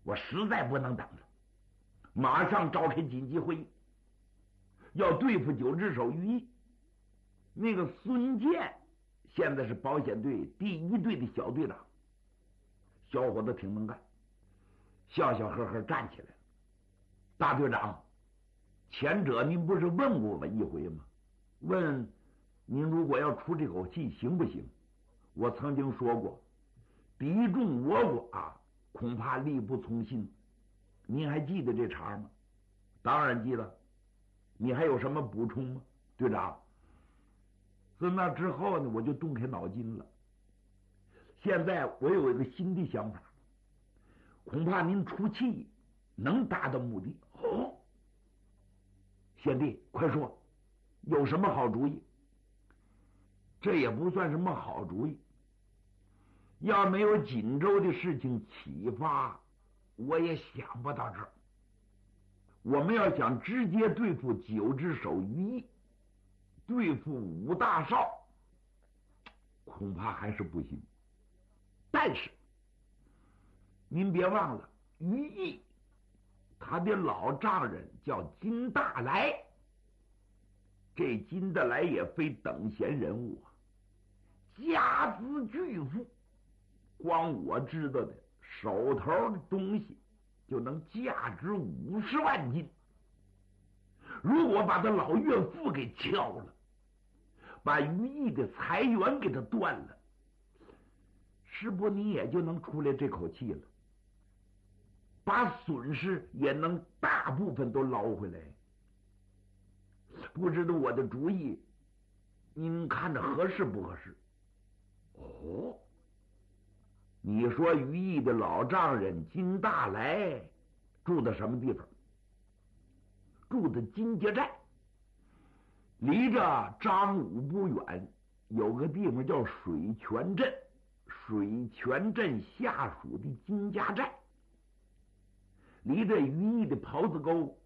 我实在不能等了，马上召开紧急会议，要对付九只手于毅。那个孙健现在是保险队第1队的小队长，小伙子挺能干，笑笑呵呵站起来了。大队长，前者您不是问过我一回吗？问您如果要出这口气行不行？我曾经说过，敌众我寡，恐怕力不从心。您还记得这茬吗？当然记得。你还有什么补充吗，队长？自那之后呢，我就动开脑筋了。现在我有一个新的想法，恐怕您出气能达到目的。哦，贤弟，快说，有什么好主意？这也不算什么好主意。要没有锦州的事情启发，我也想不到这儿。我们要想直接对付9只手于毅，对付5大少，恐怕还是不行。但是您别忘了，于毅他的老丈人叫金大来，这金大来也非等闲人物啊，家资巨富，光我知道的手头的东西就能价值50万金。如果把他老岳父给撬了，把于毅的财源给他断了，是不你也就能出来这口气了，把损失也能大部分都捞回来。不知道我的主意您看着合适不合适？哦，你说于毅的老丈人金大来住的什么地方？住的金家寨，离着张武不远，有个地方叫水泉镇，水泉镇下属的金家寨，离着于毅的袍子沟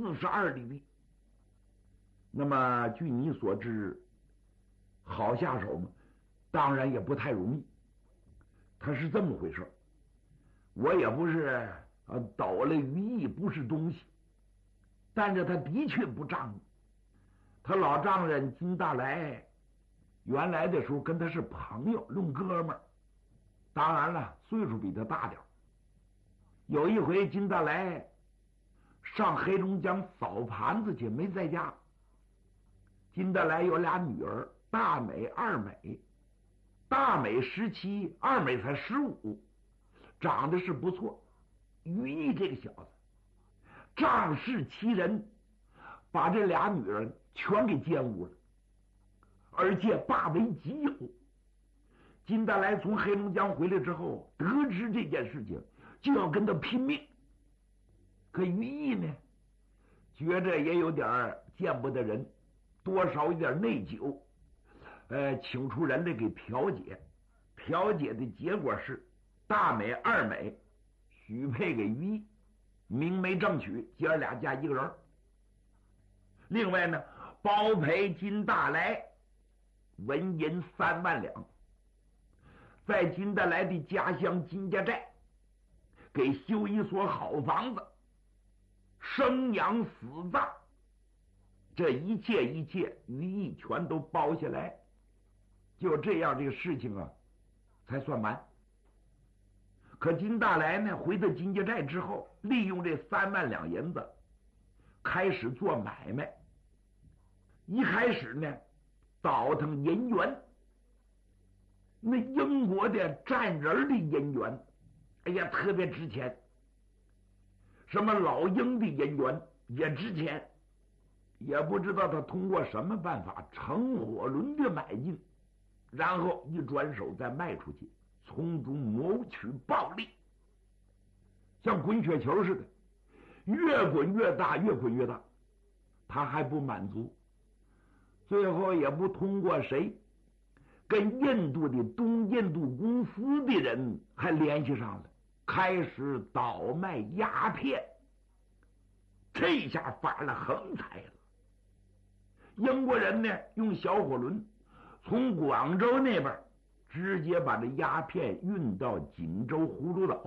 42里地。那么据你所知，好下手吗？当然也不太容易。他是这么回事，我也不是抖了于毅不是东西，但是他的确不仗义。他老丈人金大来原来的时候跟他是朋友，论哥们儿，当然了，岁数比他大点。有一回金大来上黑龙江扫盘子去，没在家。金大来有俩女儿，大美、二美。大美17，二美才15，长得是不错。于毅这个小子仗势欺人，把这俩女人全给奸污了，而且霸为己有。金大来从黑龙江回来之后，得知这件事情，就要跟他拼命。可于毅呢，觉着也有点见不得人，多少有点内疚，请出人来给调解。调解的结果是，大美、二美许配给于毅，明媒正娶，姐儿俩嫁一个人。另外呢，包赔金大来纹银3万两，在金大来的家乡金家寨给修一所好房子，生养死葬，这一切于毅全都包下来。就这样，这个事情啊才算完。可金大来呢，回到金家寨之后，利用这3万两银子开始做买卖。一开始呢，倒腾银元，那英国的战人的银元，哎呀，特别值钱。什么老鹰的银元也值钱，也不知道他通过什么办法乘火轮的买进，然后一转手再卖出去，从中谋取暴利，像滚雪球似的，越滚越大，越滚越大。他还不满足，最后也不通过谁，跟印度的东印度公司的人还联系上了，开始倒卖鸦片。这下发了横财了。英国人呢，用小火轮从广州那边直接把这鸦片运到锦州葫芦岛。